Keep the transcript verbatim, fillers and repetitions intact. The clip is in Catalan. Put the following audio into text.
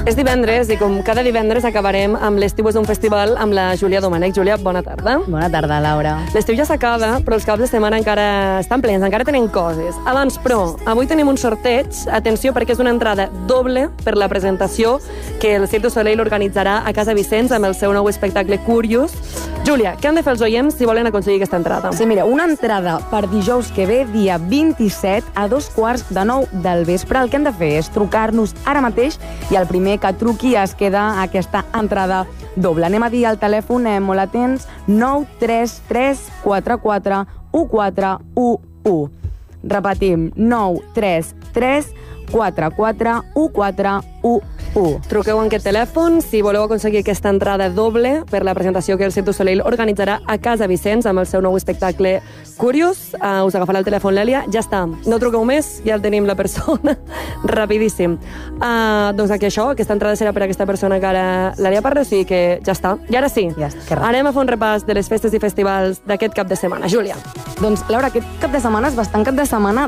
És divendres i com cada divendres acabarem amb l'Estiu és un festival amb la Júlia Domènech. Júlia, bona tarda. Bona tarda, Laura. L'estiu ja s'acaba, però els caps de setmana encara estan plens, encara tenen coses. Abans, però, avui tenim un sorteig. Atenció, perquè és una entrada doble per la presentació que el Cirque du Soleil organitzarà a Casa Vicenç amb el seu nou espectacle Curious. Júlia, què han de fer els oients si volen aconseguir aquesta entrada? Sí, mira, una entrada per dijous que ve, dia vint-i-set, a dos quarts de nou del vespre. El que han de fer és trucar-nos ara mateix i el primer que truqui es queda aquesta entrada doble. Anem a dir al telèfon, eh, molt atents, nou tres tres quatre quatre u quatre u u. Repetim, nou tres tres quatre quatre u quatre u u. Truqueu en aquest telèfon si voleu aconseguir aquesta entrada doble per la presentació que el Cirque du Soleil organitzarà a Casa Vicenç amb el seu nou espectacle Curious. Uh, us agafarà el telèfon l'Èlia. Ja està. No truqueu més, ja el tenim la persona. Rapidíssim. Uh, doncs aquí això, aquesta entrada serà per a aquesta persona que ara l'Èlia parla, o sigui que ja està. I ara sí, ja està, anem a fer un repàs de les festes i festivals d'aquest cap de setmana. Júlia. Doncs, Laura, aquest cap de setmana és bastant cap de setmana